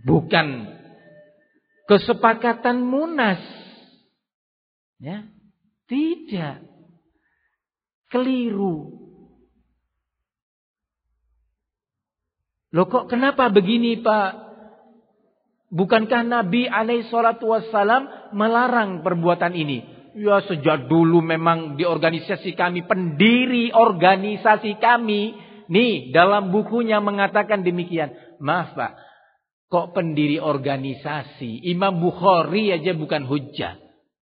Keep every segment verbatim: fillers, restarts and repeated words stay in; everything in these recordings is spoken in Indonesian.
Bukan kesepakatan munas. Ya, tidak. Keliru. Loh kok kenapa begini Pak? Bukankah Nabi alaihi salatu wassalam melarang perbuatan ini? Ya sejak dulu memang di organisasi kami, pendiri organisasi kami, nih dalam bukunya mengatakan demikian. Maaf Pak, kok pendiri organisasi? Imam Bukhari aja bukan hujjah.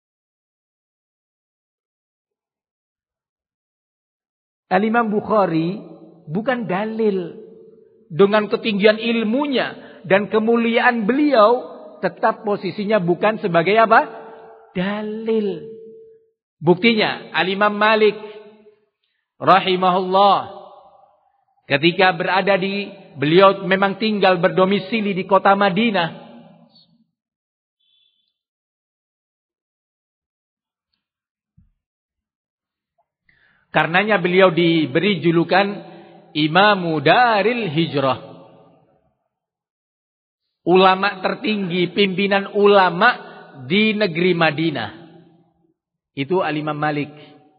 Al-Imam Bukhari bukan dalil. Dengan ketinggian ilmunya dan kemuliaan beliau, tetap posisinya bukan sebagai apa? Dalil. Buktinya Al-Imam Malik rahimahullah, ketika berada di, beliau memang tinggal berdomisili di kota Madinah. Karenanya beliau diberi julukan Imamu Daril Hijrah. Ulama tertinggi, pimpinan ulama di negeri Madinah. Itu Al-Imam Malik.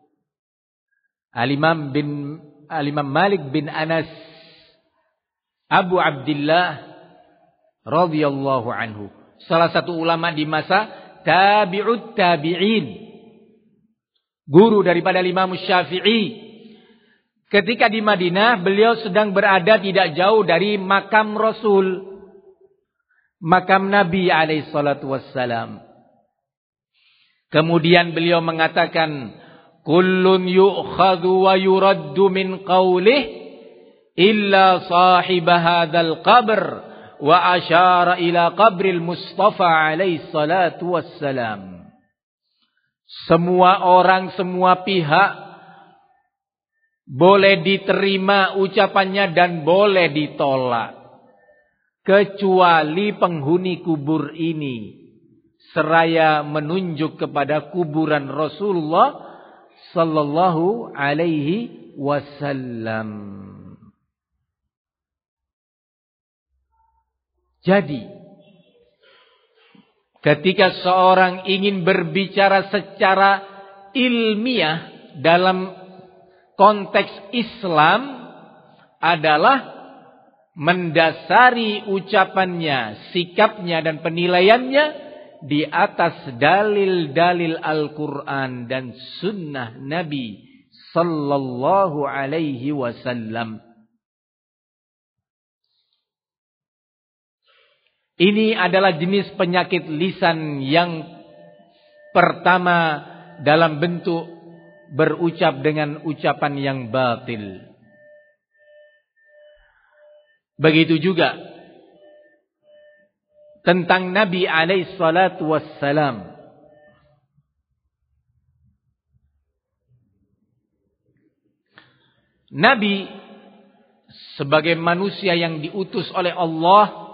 Al-Imam bin Al-Imam Malik bin Anas Abu Abdullah radhiyallahu anhu. Salah satu ulama di masa tabi'ut tabi'in. Guru daripada Imam Syafi'i. Ketika di Madinah, beliau sedang berada tidak jauh dari makam Rasul, makam Nabi alaihi salatu wassalam. Kemudian beliau mengatakan, kullun yu'khadhu wa yuraddu min qawlih illa sahib hadzal qabr, wa asyara ila qabril Mustafa alaihi salatu wassalam. Semua orang, semua pihak boleh diterima ucapannya dan boleh ditolak, kecuali penghuni kubur ini, seraya menunjuk kepada kuburan Rasulullah sallallahu alaihi wasallam. Jadi, ketika seorang ingin berbicara secara ilmiah dalam konteks Islam, adalah mendasari ucapannya, sikapnya dan penilaiannya di atas dalil-dalil Al-Quran dan sunnah Nabi sallallahu alaihi wasallam. Ini adalah jenis penyakit lisan yang pertama dalam bentuk berucap dengan ucapan yang batil. Begitu juga tentang Nabi alaihi salatu wassalam. Nabi sebagai manusia yang diutus oleh Allah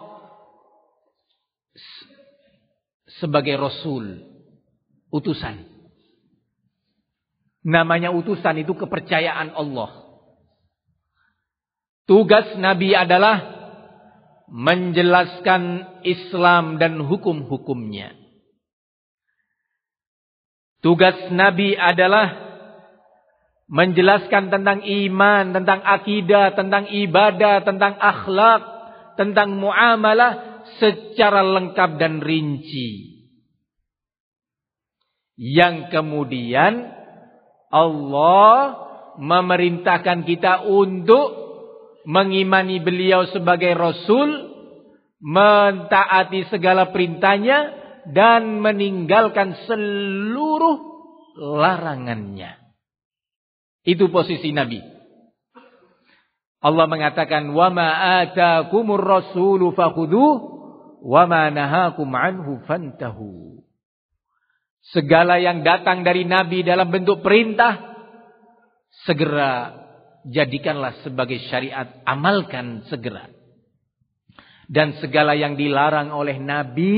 sebagai Rasul, utusan. Namanya utusan itu kepercayaan Allah. Tugas Nabi adalah menjelaskan Islam dan hukum-hukumnya. Tugas Nabi adalah menjelaskan tentang iman, tentang akidah, tentang ibadah, tentang akhlak, tentang muamalah secara lengkap dan rinci. Yang kemudian Allah memerintahkan kita untuk mengimani beliau sebagai Rasul, mentaati segala perintahnya, dan meninggalkan seluruh larangannya. Itu posisi Nabi. Allah mengatakan, wa ma atakumur rasulu fakhudhuh wa ma nahakum anhu fantahu. Segala yang datang dari Nabi dalam bentuk perintah, segera jadikanlah sebagai syariat, amalkan segera. Dan segala yang dilarang oleh Nabi,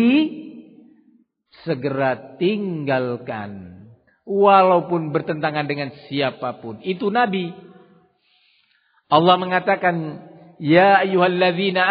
segera tinggalkan. Walaupun bertentangan dengan siapapun. Itu Nabi. Allah mengatakan, ya ayyuhalladzina